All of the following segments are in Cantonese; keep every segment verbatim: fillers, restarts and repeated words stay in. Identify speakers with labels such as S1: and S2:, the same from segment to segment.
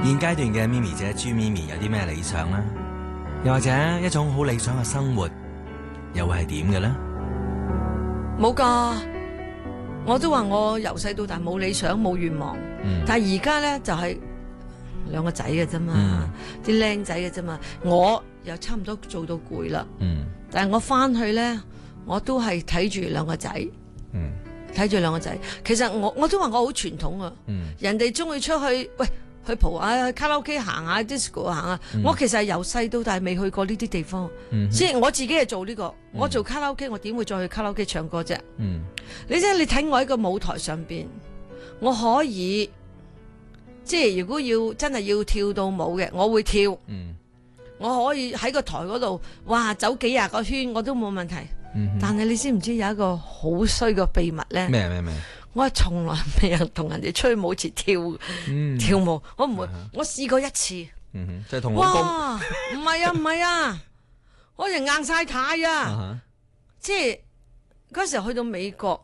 S1: 現階段嘅咪咪姐朱咪咪有啲咩理想呢？又或者一種好理想嘅生活又會係點嘅呢？
S2: 冇噶，我都話我由細到大冇理想冇願望，嗯、但係而家咧就係、是、兩個仔嘅啫嘛，啲僆仔嘅啫嘛，我又差唔多做到攰啦，嗯、但係我翻去咧，我都係睇住兩個仔，睇住兩個仔。其實我我都話我好傳統啊，嗯、人哋中意出去喂。去蒲啊，去卡拉 OK 行下 disco 行啊！嗯、我其實係由細到大未去過呢啲地方，嗯、哼即係我自己係做呢、這個。嗯、我做卡拉 OK，我點會再去卡拉 OK 唱歌啫？嗯、你即係你睇我喺個舞台上邊，我可以即係如果要真係要跳到舞嘅，我會跳。嗯、我可以喺個台嗰度，哇，走幾廿個圈我都冇問題。嗯、哼但係你知唔知有一個好衰嘅秘密咧？咩咩咩？我係從來未有同人哋吹舞池跳、嗯、跳舞，我唔會。嗯、我試過一次，嗯、哼即係同老公。哇！唔係啊，唔係啊，我人硬晒太啊！嗯、哼即係嗰時候去到美國，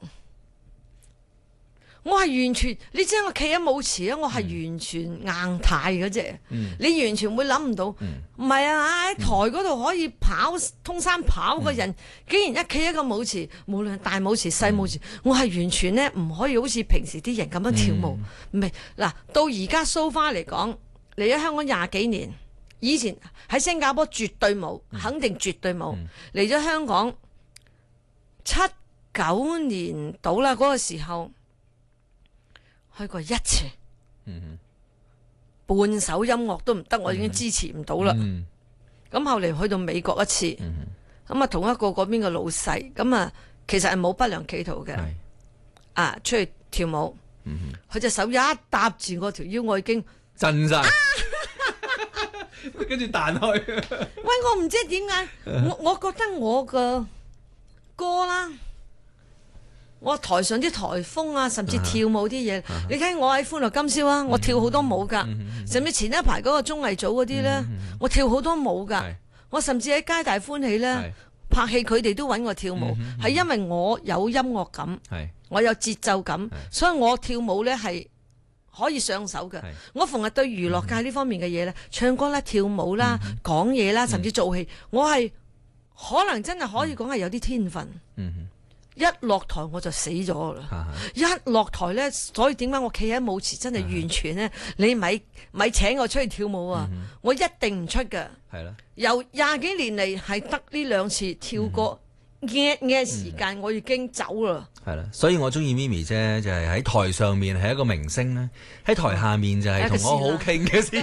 S2: 我係完全，你知我企喺舞池啊，我係完全硬太嗰隻。嗯、你完全會諗唔到，唔係、嗯、啊！喺台嗰度可以跑通山跑嘅人，嗯、竟然一企喺個舞池，無論大舞池細舞池，嗯、我係完全咧唔可以好似平時啲人咁樣跳舞。唔係嗱，到而家 so far 嚟講，嚟咗香港廿幾年，以前喺新加坡絕對冇，嗯、肯定絕對冇。嚟咗、嗯、香港七九年到啦，嗰個時候。去過一次，嗯、哼半首音樂都唔得，我已經支持唔到啦。咁、嗯、哼後嚟去到美國一次，咁啊、嗯、哼同一個嗰邊嘅老細，咁啊其實係冇不良企圖嘅，是啊出去跳舞，佢隻、嗯、哼手一搭住我條腰，我已經震晒，跟住彈開。喂，我唔知點解，我我覺得我嘅歌啦。我台上啲台風啊，甚至跳舞啲嘢，uh huh. 你睇我喺歡樂今宵啊，我跳好多舞噶，uh huh. 甚至前一排嗰個綜藝組嗰啲咧，uh huh. 我跳好多舞噶，uh huh. 我甚至喺皆大歡喜咧、uh huh. 拍戲，佢哋都揾我跳舞，係、uh huh. 因為我有音樂感，uh huh. 我有節奏感，uh huh. 所以我跳舞咧係可以上手嘅。Uh huh. 我逢日對娛樂界呢方面嘅嘢咧，唱歌啦、跳舞啦、講嘢啦，甚至做戲，我係可能真係可以講係有啲天分。Uh huh. 一落台我就死咗啦！啊、一落台咧，所以點解我企喺舞池真係完全咧？啊、你咪咪請我出去跳舞啊！嗯、哼我一定唔出㗎。係啦，由廿幾年嚟係得呢兩次跳過嘅嘅時間，我已經走啦。係啦，所以我中意咪咪啫，就係、是、喺台上面係一個明星咧，喺台下面就係同我好傾嘅事。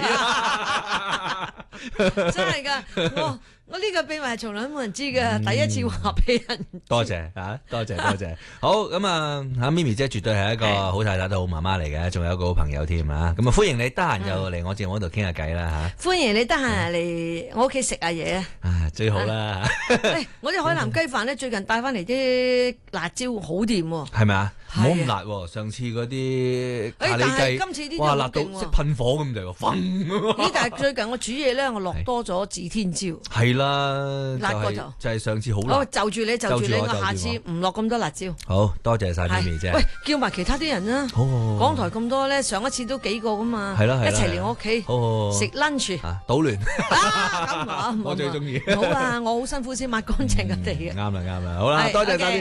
S2: 真係噶，我我呢個秘密係從來冇人知嘅，嗯、第一次話俾人。多謝啊，多謝多謝。好咁啊，阿咪咪姐絕對係一個好太太、都好媽媽嚟嘅，仲有一個好朋友添啊。咁啊，歡迎你得閒又嚟我節目嗰度傾下偈啦吓。歡迎你得閒嚟我屋企食下嘢啊。啊，最好啦。啊哎、我啲海南雞飯咧，最近帶翻嚟啲辣椒好掂喎。係咪啊？唔好咁辣喎！上次嗰啲咖喱雞，哇辣到識噴火咁就，砰！咦？但係最近我煮嘢咧，我落多咗指天椒。係啦，辣過頭就係上次好辣。就住你，就住你，我下次唔落咁多辣椒。好多謝晒咪咪姐。喂，叫埋其他啲人啦。好，港台咁多咧，上一次都幾個噶嘛。係啦，係啦，一齊嚟我屋企食 lunch。啊，搗亂啊！咁啊，我最中意。好啊，我好辛苦先抹乾淨個地嘅。啱啦，啱啦，好啦，多謝晒。